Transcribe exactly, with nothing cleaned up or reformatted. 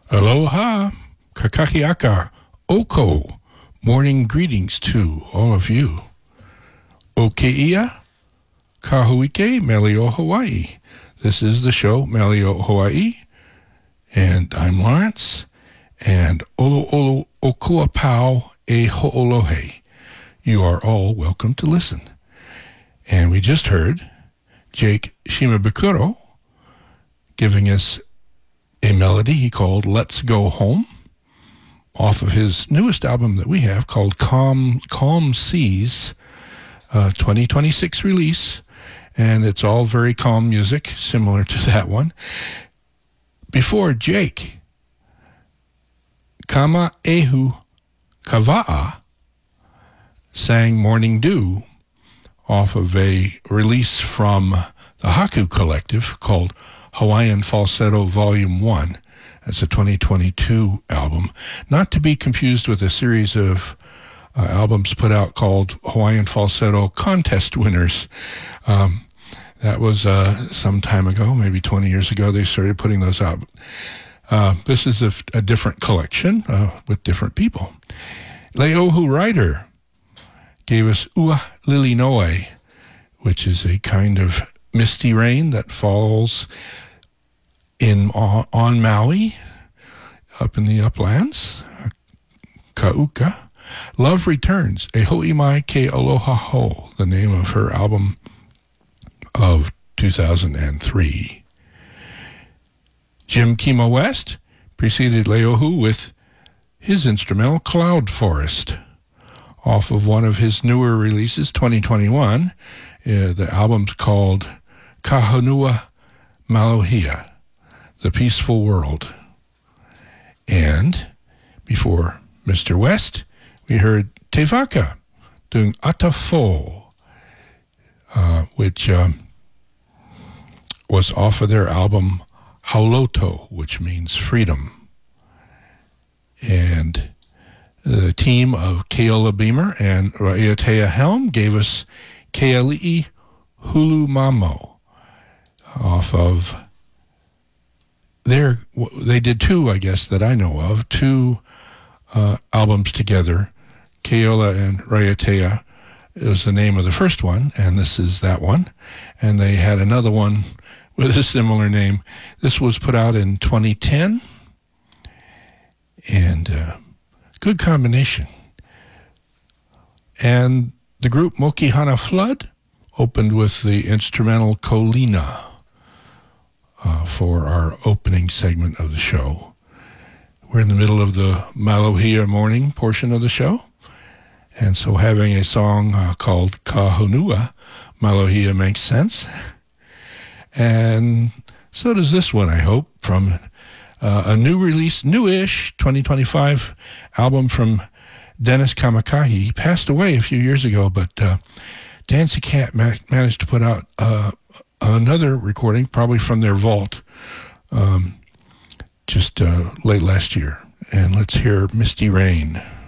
Aloha, kakakiaka, oko. Morning greetings to all of you. Okeia, kahuike, Melio, Hawaii. This is the show, Melio, Hawaii. And I'm Lawrence. And olo olo okua pau e ho'olohe. You are all welcome to listen. And we just heard Jake Shimabukuro giving us a melody he called Let's Go Home off of his newest album that we have called Calm Calm Seas, uh, twenty twenty-six release, and it's all very calm music, similar to that one. Before Jake, Kama Ehu Kava'a sang Morning Dew off of a release from the Haku Collective called Hawaiian Falsetto Volume one. That's a twenty twenty-two album. Not to be confused with a series of uh, albums put out called Hawaiian Falsetto Contest Winners. Um, that was uh, some time ago, maybe twenty years ago, they started putting those out. Uh, this is a, a different collection uh, with different people. Leohu Ryder gave us Ua Lili Noe, which is a kind of misty rain that falls in on, on Maui, up in the uplands. Kauka. Love Returns, E Ho'i Mai Ke Aloha Ho, the name of her album of two thousand three. Jim Kimo West preceded Leohu with his instrumental Cloud Forest off of one of his newer releases, twenty twenty-one. Uh, the album's called Kahunua Malohia, The Peaceful World. And before Mister West, we heard Te Waka doing Atafo, uh, which um, was off of their album Hauloto, which means freedom. And the team of Keola Beamer and Raiatea Helm gave us Keali'i Hulu Mamo off of their, they did two, I guess, that I know of, two uh, albums together, Keola and Raiatea. It was the name of the first one, and this is that one. And they had another one with a similar name. This was put out in twenty ten, and uh, good combination. And the group Mokihana Flood opened with the instrumental Kolina uh, for our opening segment of the show. We're in the middle of the Malohia morning portion of the show, and so having a song uh, called Kahunua Malohia makes sense. And so does this one, I hope, from uh, a new release, newish, twenty twenty-five album from Dennis Kamakahi. He passed away a few years ago, but uh, Dancy Cat ma- managed to put out uh, another recording, probably from their vault, um, just uh, late last year. And let's hear Misty Rain.